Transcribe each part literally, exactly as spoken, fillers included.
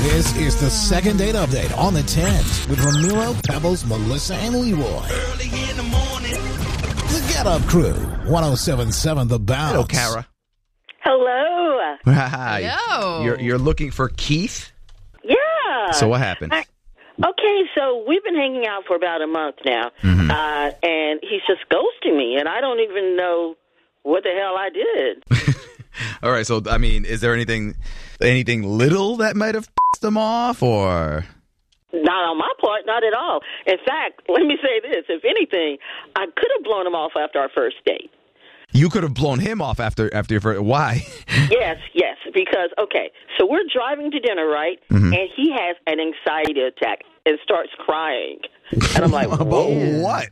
This is the second date update on the tens with Ramiro, Pebbles, Melissa, and Leroy. Early in the morning. The Get Up Crew, one oh seven point seven The Bounce. Hello, Kara. Hello. Hi. Hello. You're, you're looking for Keith? Yeah. So what happened? I, okay, so we've been hanging out for about a month now, Mhm. uh, and he's just ghosting me, and I don't even know what the hell I did. All right, so, I mean, is there anything anything little that might have pissed him off, or... Not on my part, not at all. In fact, let me say this. If anything, I could have blown him off after our first date. You could have blown him off after after your first... Why? Yes, yes, because, okay, so we're driving to dinner, right? Mhm. And he has an anxiety attack and starts crying. And I'm like, About whoa. what?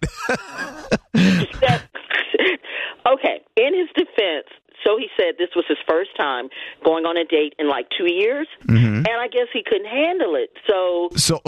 That- okay, in his defense, so he said this was his first time going on a date in like two years, Mhm. and I guess he couldn't handle it. So, So,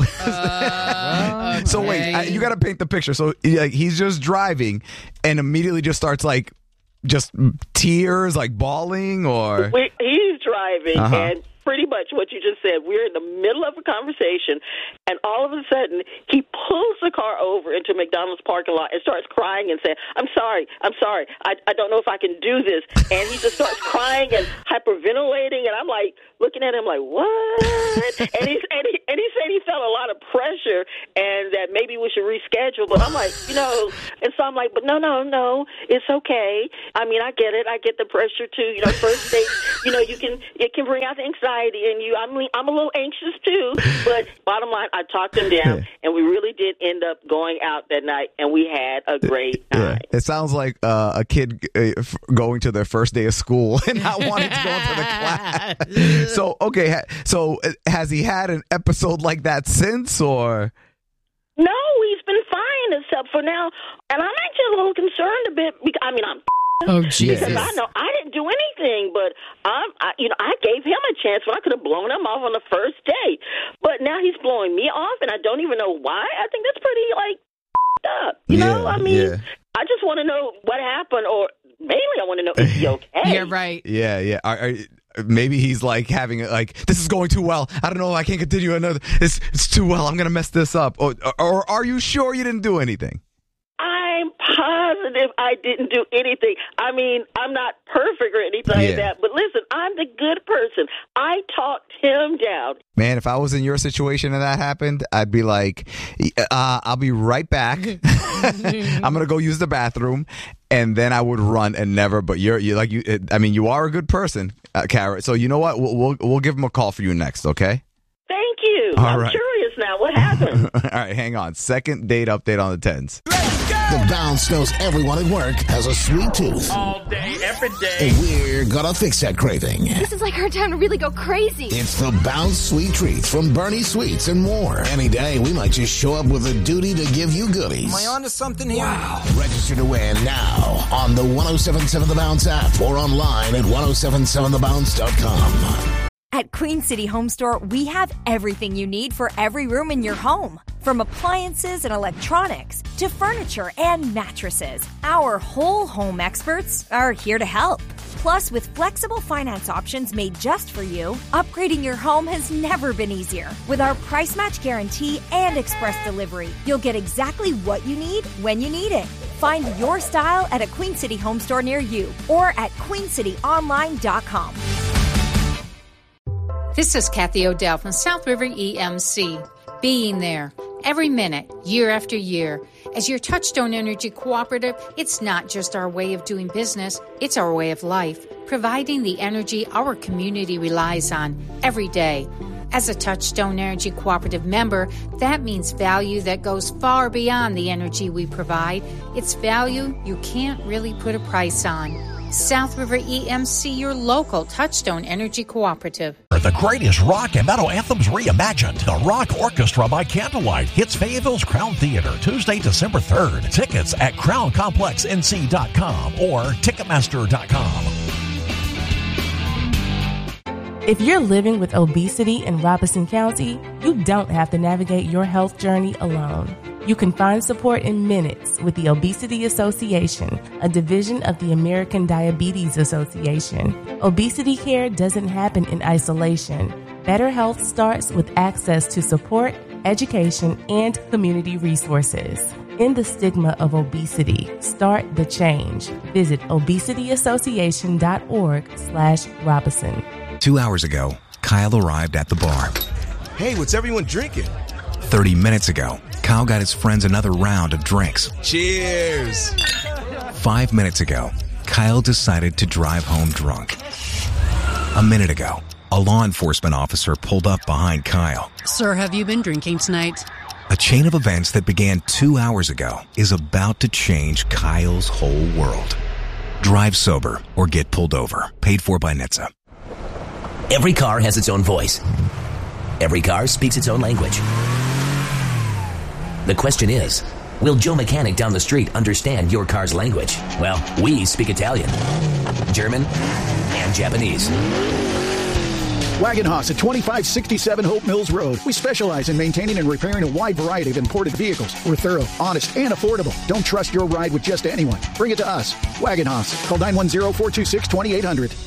Uh, so wait, okay. I, you got to paint the picture. So, like, he's just driving and immediately just starts, like, just tears, like bawling, or... we, he's driving, Uh-huh. and pretty much what you just said, we're in the middle of a conversation, and all of a sudden, he pulls the car over into McDonald's parking lot and starts crying and saying, I'm sorry, I'm sorry, I, I don't know if I can do this. And he just starts crying and hyperventilating, and I'm like, looking at him like, what? and, he, and, he, and he said he felt a lot of pressure and that maybe we should reschedule, but I'm like, you know, and so I'm like, but no, no, no, it's okay. I mean, I get it. I get the pressure too. You know, first date, you know, you can, it can bring out the anxiety in you. I mean, I'm a little anxious too, but bottom line, I talked him down, and we really did end up going out that night, and we had a great time. Yeah. It sounds like uh, a kid uh, f- going to their first day of school and not wanting to go into the class. So, okay, ha- so uh, has he had an episode like that since, or? No, he's been fine except for now, and I'm actually a little concerned a bit because I mean I'm Oh, because Jesus. I know I didn't do anything, but I'm I, you know I gave him a chance when I could have blown him off on the first date, but now he's blowing me off, and I don't even know why. I think that's pretty like up, you know. Yeah, I mean, yeah. I just want to know what happened, or mainly I want to know is he okay? Yeah, right. Yeah, yeah. Are, are, maybe he's like having it like, this is going too well. I don't know. I can't continue another. It's, it's too well. I'm going to mess this up. Or, or are you sure you didn't do anything? I'm positive I didn't do anything. I mean, I'm not perfect or anything Yeah. like that, but listen, I'm the good person. I talked him down. Man, if I was in your situation and that happened, I'd be like, uh, I'll be right back. I'm going to go use the bathroom. And then I would run and never. But you're, you like you. I mean, you are a good person, uh, Kara. So you know what? We'll, we'll we'll give him a call for you next. Okay. Thank you. All I'm right. curious now. What happened? All right, hang on. Second date update on the tens. The Bounce knows everyone at work has a sweet tooth. All day, every day. And we're gonna fix that craving. This is like our time to really go crazy. It's the Bounce Sweet Treats from Bernie Sweets and more. Any day, we might just show up with a duty to give you goodies. Am I onto something here? Wow. Register to win now on the one oh seven point seven The Bounce app or online at ten seventy-seven the bounce dot com. At Queen City Home Store, we have everything you need for every room in your home. From appliances and electronics to furniture and mattresses, our whole home experts are here to help. Plus, with flexible finance options made just for you, upgrading your home has never been easier. With our price match guarantee and express delivery, you'll get exactly what you need when you need it. Find your style at a Queen City Home Store near you or at queen city online dot com. This is Kathy O'Dell from South River E M C. Being there every minute, year after year. As your Touchstone Energy Cooperative, it's not just our way of doing business, it's our way of life, providing the energy our community relies on every day. As a Touchstone Energy Cooperative member, that means value that goes far beyond the energy we provide. It's value you can't really put a price on. South River E M C, your local Touchstone Energy Cooperative. The greatest rock and metal anthems reimagined. The Rock Orchestra by Candlelight hits Fayetteville's Crown Theater Tuesday, December third. Tickets at crown complex n c dot com or ticketmaster dot com. If you're living with obesity in Robeson County, you don't have to navigate your health journey alone. You can find support in minutes with the Obesity Association, a division of the American Diabetes Association. Obesity care doesn't happen in isolation. Better health starts with access to support, education, and community resources. End the stigma of obesity. Start the change. Visit obesityassociation.org slash Robinson. Two hours ago, Kyle arrived at the bar. Hey, what's everyone drinking? Thirty minutes ago, Kyle got his friends another round of drinks. Cheers! Five minutes ago, Kyle decided to drive home drunk. A minute ago, a law enforcement officer pulled up behind Kyle. Sir, have you been drinking tonight? A chain of events that began two hours ago is about to change Kyle's whole world. Drive sober or get pulled over. Paid for by N H T S A. Every car has its own voice. Every car speaks its own language. The question is, will Joe Mechanic down the street understand your car's language? Well, we speak Italian, German, and Japanese. Wagon Haas at twenty-five sixty-seven Hope Mills Road. We specialize in maintaining and repairing a wide variety of imported vehicles. We're thorough, honest, and affordable. Don't trust your ride with just anyone. Bring it to us. Wagon Haas. Call nine one zero, four two six, two eight zero zero.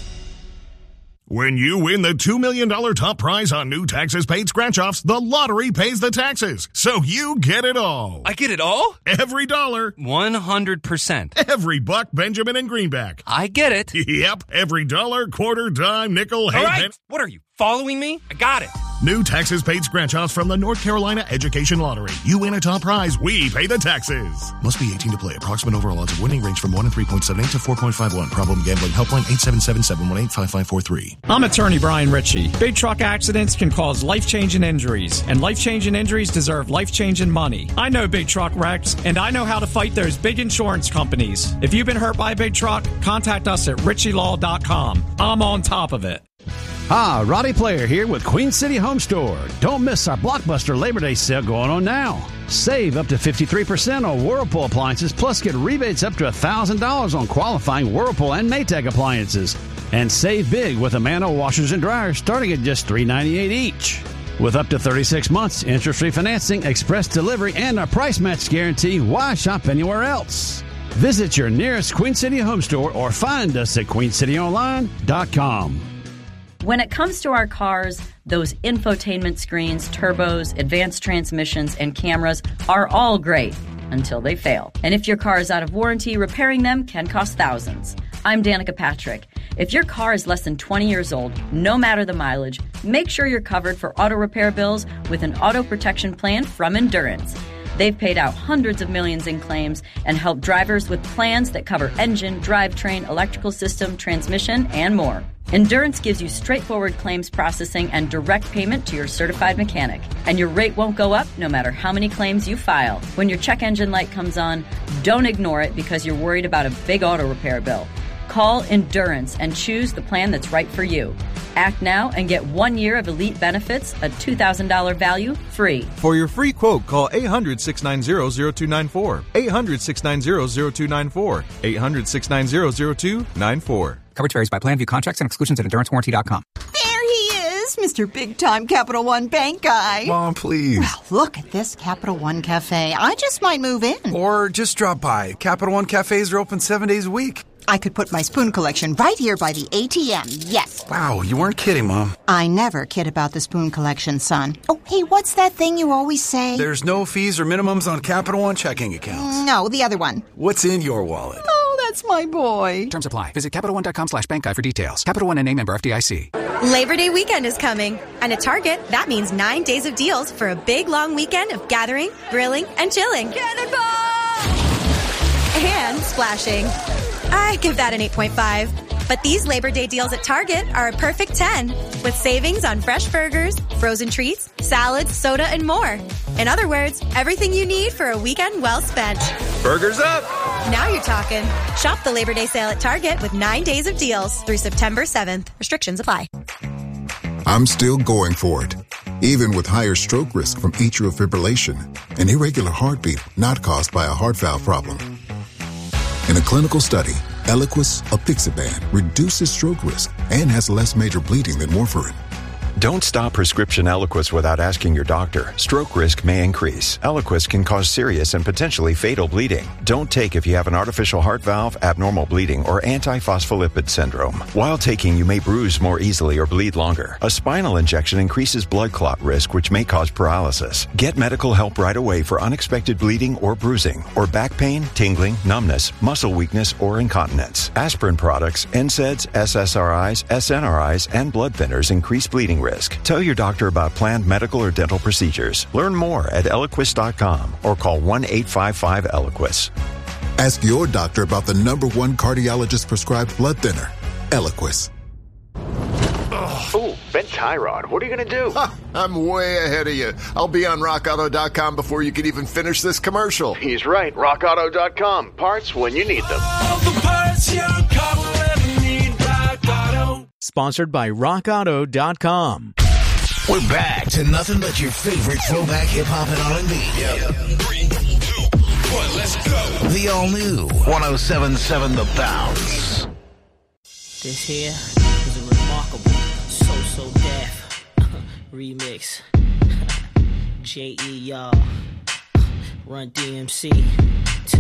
When you win the two million dollars top prize on new taxes paid scratch-offs, the lottery pays the taxes. So you get it all. I get it all? Every dollar. one hundred percent. Every buck, Benjamin, and greenback. I get it. Yep. Every dollar, quarter, dime, nickel, all half. right. Pen- what are you, following me? I got it. New taxes paid scratch-offs from the North Carolina Education Lottery. You win a top prize, we pay the taxes. Must be eighteen to play. Approximate overall odds of winning range from one in three point seven eight to four point five one. Problem gambling. Helpline eight seven seven, seven one eight, five five four three. I'm attorney Brian Ritchie. Big truck accidents can cause life-changing injuries, and life-changing injuries deserve life-changing money. I know big truck wrecks, and I know how to fight those big insurance companies. If you've been hurt by a big truck, contact us at ritchie law dot com. I'm on top of it. Hi, Roddy Player here with Queen City Home Store. Don't miss our blockbuster Labor Day sale going on now. Save up to fifty-three percent on Whirlpool appliances, plus get rebates up to one thousand dollars on qualifying Whirlpool and Maytag appliances. And save big with Amano washers and dryers starting at just three ninety-eight each. With up to thirty-six months, interest-free financing, express delivery, and a price match guarantee, why shop anywhere else? Visit your nearest Queen City Home Store or find us at queen city online dot com. When it comes to our cars, those infotainment screens, turbos, advanced transmissions, and cameras are all great until they fail. And if your car is out of warranty, repairing them can cost thousands. I'm Danica Patrick. If your car is less than twenty years old, no matter the mileage, make sure you're covered for auto repair bills with an auto protection plan from Endurance. They've paid out hundreds of millions in claims and helped drivers with plans that cover engine, drivetrain, electrical system, transmission, and more. Endurance gives you straightforward claims processing and direct payment to your certified mechanic. And your rate won't go up no matter how many claims you file. When your check engine light comes on, don't ignore it because you're worried about a big auto repair bill. Call Endurance and choose the plan that's right for you. Act now and get one year of elite benefits, a two thousand dollars value, free. For your free quote, call eight hundred, six nine zero, zero two nine four. eight hundred, six nine zero, zero two nine four. eight hundred, six nine zero, zero two nine four. Coverage varies by plan. View contracts and exclusions at endurance warranty dot com. There he is, Mister Big Time Capital One Bank guy. Mom, please. Well, look at this Capital One Cafe. I just might move in. Or just drop by. Capital One Cafes are open seven days a week. I could put my spoon collection right here by the A T M, yes. Wow, you weren't kidding, Mom. I never kid about the spoon collection, son. Oh, hey, what's that thing you always say? There's no fees or minimums on Capital One checking accounts. No, the other one. What's in your wallet? Oh, that's my boy. Terms apply. Visit Capital One dot com slash bank guide for details. Capital One and name member F D I C. Labor Day weekend is coming. And at Target, that means nine days of deals for a big, long weekend of gathering, grilling, and chilling. Cannonball! And splashing. I give that an eight point five. But these Labor Day deals at Target are a perfect ten, with savings on fresh burgers, frozen treats, salads, soda, and more. In other words, everything you need for a weekend well spent. Burgers up! Now you're talking. Shop the Labor Day sale at Target with nine days of deals through September seventh. Restrictions apply. I'm still going for it, even with higher stroke risk from atrial fibrillation, an irregular heartbeat not caused by a heart valve problem. In a clinical study, Eliquis apixaban reduces stroke risk and has less major bleeding than warfarin. Don't stop prescription Eliquis without asking your doctor. Stroke risk may increase. Eliquis can cause serious and potentially fatal bleeding. Don't take if you have an artificial heart valve, abnormal bleeding, or antiphospholipid syndrome. While taking, you may bruise more easily or bleed longer. A spinal injection increases blood clot risk, which may cause paralysis. Get medical help right away for unexpected bleeding or bruising, or back pain, tingling, numbness, muscle weakness, or incontinence. Aspirin products, N SAIDs, S S R Is, S N R Is, and blood thinners increase bleeding risk. Tell your doctor about planned medical or dental procedures. Learn more at Eliquis dot com or call one eight five five Eliquis. Ask your doctor about the number one cardiologist prescribed blood thinner, Eliquis. Ooh, Ben Tyrod, what are you going to do? Ha, I'm way ahead of you. I'll be on rock auto dot com before you can even finish this commercial. He's right, rock auto dot com. Parts when you need them. All the parts your car will ever need, Rock Auto. Sponsored by rock auto dot com. We're back to nothing but your favorite throwback hip-hop and R and B. Yep. Three, two, one, let's go. The all-new one oh seven point seven The Bounce. This here is a remarkable So So Def remix. J E, y'all. Run D M C.